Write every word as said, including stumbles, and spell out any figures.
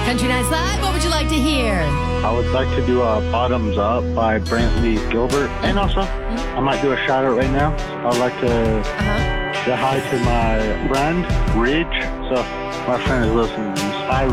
Country Nights Live, what would you like to hear? I would like to do a Bottoms Up by Brantley Gilbert. And also, I might do a shout out right now. I would like to Uh-huh. say hi to my friend, Ridge. So, my friend is listening. Hi,